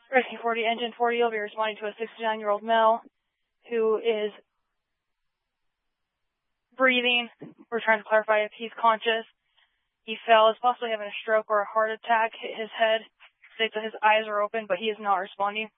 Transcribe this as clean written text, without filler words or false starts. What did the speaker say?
Rescue 40, Engine 40, you'll be responding to a 69-year-old male who is breathing. We're trying to clarify if he's conscious. He fell, is possibly having a stroke or a heart attack, hit his head. States that his eyes are open, but he is not responding.